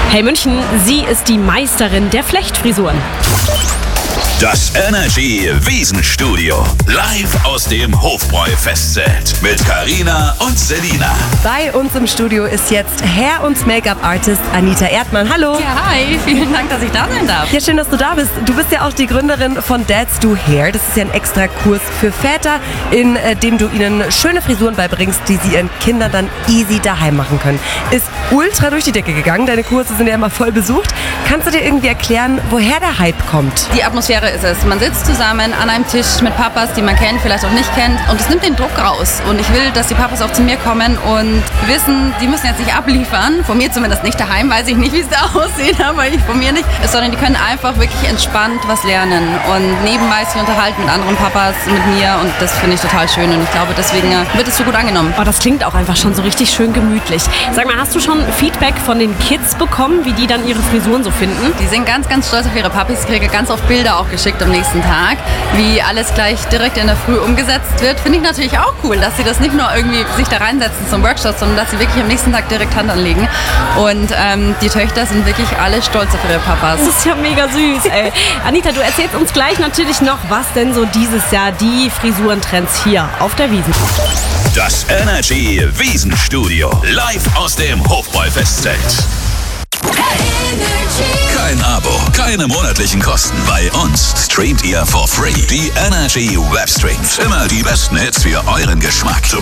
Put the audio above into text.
Hey München, sie ist die Meisterin der Flechtfrisuren. Das Energy Wiesenstudio. Live aus dem Hofbräu-Festzelt. Mit Carina und Selina. Bei uns im Studio ist jetzt Hair- und Make-up-Artist Anita Erdmann. Hallo. Ja, hi. Vielen Dank, dass ich da sein darf. Ja, schön, dass du da bist. Du bist ja auch die Gründerin von Dads Do Hair. Das ist ja ein extra Kurs für Väter, in dem du ihnen schöne Frisuren beibringst, die sie ihren Kindern dann easy daheim machen können. Ist ultra durch die Decke gegangen. Deine Kurse sind ja immer voll besucht. Kannst du dir irgendwie erklären, woher der Hype kommt? Die Atmosphäre ist es. Man sitzt zusammen an einem Tisch mit Papas, die man kennt, vielleicht auch nicht kennt. Und es nimmt den Druck raus. Und ich will, dass die Papas auch zu mir kommen und wissen, die müssen jetzt nicht abliefern. Von mir zumindest nicht daheim, weiß ich nicht, wie es da aussieht, aber ich von mir nicht. Sondern die können einfach wirklich entspannt was lernen. Und nebenbei sich unterhalten mit anderen Papas, mit mir. Und das finde ich total schön. Und ich glaube, deswegen wird es so gut angenommen. Oh, das klingt auch einfach schon so richtig schön gemütlich. Sag mal, hast du schon Feedback von den Kids bekommen, wie die dann ihre Frisuren so finden? Die sind ganz, ganz stolz auf ihre Papis. Ich kriege ganz oft Bilder auch geschickt am nächsten Tag, wie alles gleich direkt in der Früh umgesetzt wird. Finde ich natürlich auch cool, dass sie das nicht nur irgendwie sich da reinsetzen zum Workshop, sondern dass sie wirklich am nächsten Tag direkt Hand anlegen. Und die Töchter sind wirklich alle stolz auf ihre Papas. Das ist ja mega süß, ey. Anita, du erzählst uns gleich natürlich noch, was denn so dieses Jahr die Frisurentrends hier auf der Wiesn. Das Energy Wiesenstudio. Live aus dem Hofbräu-Festzelt. Kein Abo, keine monatlichen Kosten. Bei uns streamt ihr for free. Die Energy Webstreams. Immer die besten Hits für euren Geschmack.